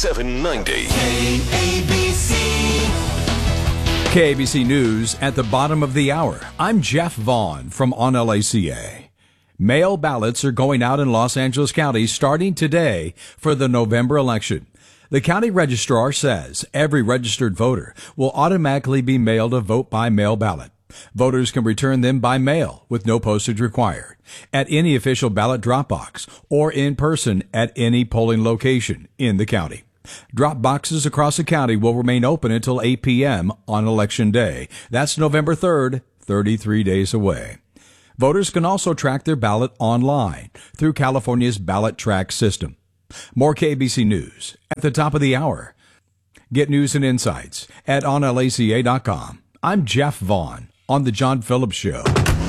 790. KABC News at the bottom of the hour. I'm Jeff Vaughn from On LACA. Mail ballots are going out in Los Angeles County starting today for the November election. The county registrar says every registered voter will automatically be mailed a vote-by-mail ballot. Voters can return them by mail with no postage required at any official ballot drop box or in person at any polling location in the county. Drop boxes across the county will remain open until 8 p.m. on Election Day. That's November 3rd, 33 days away. Voters can also track their ballot online through California's Ballot Track system. More KABC News at the top of the hour. Get news and insights at onlaca.com. I'm Jeff Vaughn on The John Phillips Show.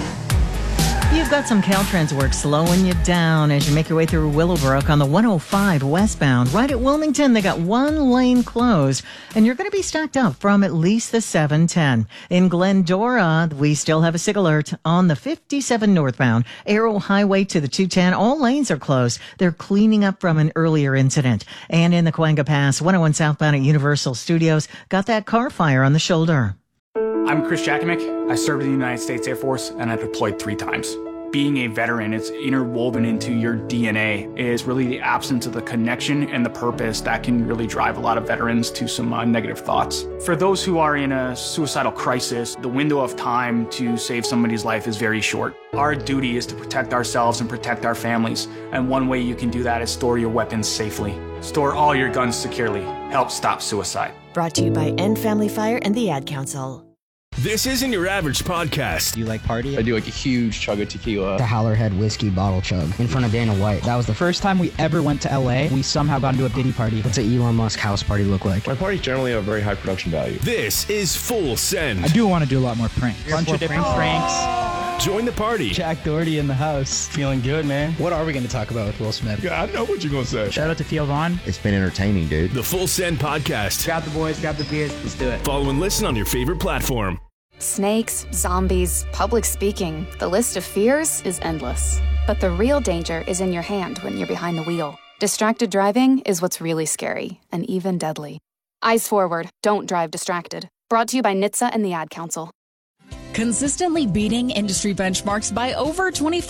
You've got some Caltrans work slowing you down as you make your way through Willowbrook on the 105 westbound. Right at Wilmington, they got one lane closed, and you're going to be stacked up from at least the 710. In Glendora, we still have a SIG alert on the 57 northbound. Arrow Highway to the 210, all lanes are closed. They're cleaning up from an earlier incident. And in the Cahuenga Pass, 101 southbound at Universal Studios, got that car fire on the shoulder. I'm Chris Jakimick. I served in the United States Air Force and I deployed 3 times. Being a veteran, it's interwoven into your DNA. It is really the absence of the connection and the purpose that can really drive a lot of veterans to some negative thoughts. For those who are in a suicidal crisis, the window of time to save somebody's life is very short. Our duty is to protect ourselves and protect our families. And one way you can do that is store your weapons safely. Store all your guns securely. Help stop suicide. Brought to you by End Family Fire and the Ad Council. This isn't your average podcast. Do you like party? I do like a huge chug of tequila. The Howlerhead whiskey bottle chug in front of Dana White. That was the first time we ever went to LA. We somehow got into a Diddy party. What's an Elon Musk house party look like? My parties generally have very high production value. This is Full Send. I do want to do a lot more pranks. Bunch of different pranks. Join the party. Jack Doherty in the house. Feeling good, man. What are we going to talk about with Will Smith? Yeah, I know what you're going to say. Shout out to Theo Vaughn. It's been entertaining, dude. The Full Send podcast. Grab the boys, grab the beers, let's do it. Follow and listen on your favorite platform. Snakes, zombies, public speaking. The list of fears is endless. But the real danger is in your hand when you're behind the wheel. Distracted driving is what's really scary and even deadly. Eyes forward, don't drive distracted. Brought to you by NHTSA and the Ad Council. Consistently beating industry benchmarks by over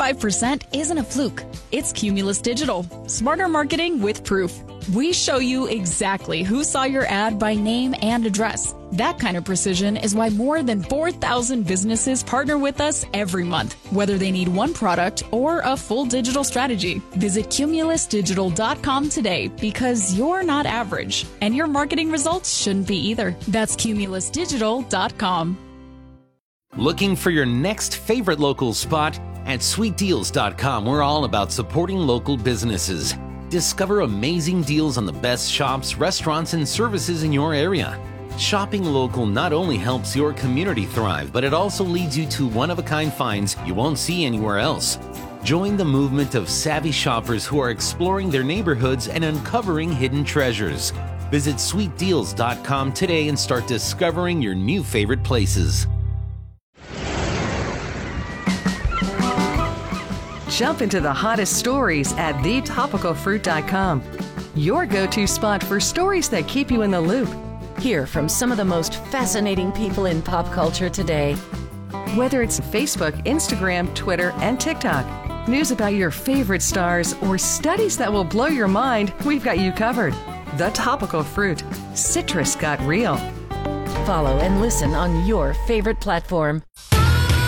25% isn't a fluke. It's Cumulus Digital. Smarter marketing with proof. We show you exactly who saw your ad by name and address. That kind of precision is why more than 4,000 businesses partner with us every month, whether they need one product or a full digital strategy. Visit cumulusdigital.com today because you're not average, and your marketing results shouldn't be either. That's cumulusdigital.com. Looking for your next favorite local spot? At sweetdeals.com, we're all about supporting local businesses. Discover amazing deals on the best shops, restaurants, and services in your area. Shopping local not only helps your community thrive, but it also leads you to one-of-a-kind finds you won't see anywhere else. Join the movement of savvy shoppers who are exploring their neighborhoods and uncovering hidden treasures. Visit sweetdeals.com today and start discovering your new favorite places. Jump into the hottest stories at thetopicalfruit.com. Your go-to spot for stories that keep you in the loop. Hear from some of the most fascinating people in pop culture today. Whether it's Facebook, Instagram, Twitter, and TikTok, news about your favorite stars, or studies that will blow your mind, we've got you covered. The Topical Fruit. Citrus got real. Follow and listen on your favorite platform.